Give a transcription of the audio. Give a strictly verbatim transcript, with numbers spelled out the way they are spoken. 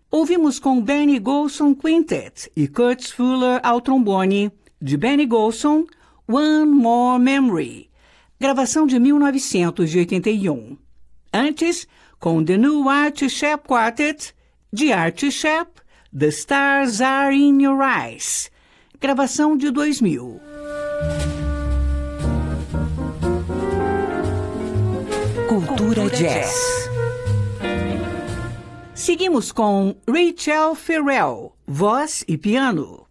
Ouvimos com Benny Golson Quintet e Kurtz Fuller ao trombone, de Benny Golson, One More Memory, gravação de mil novecentos e oitenta e um. Antes, com The New Art Shep Quartet, de Art Shep, The Stars Are in Your Eyes, gravação de dois mil. Cultura Jazz. Seguimos com Rachel Ferrell, voz e piano.